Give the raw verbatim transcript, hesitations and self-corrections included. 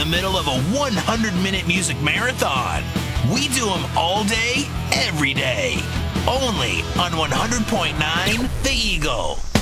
the middle of a one hundred minute music marathon. We do them all day, every day. Only on one hundred point nine The Eagle.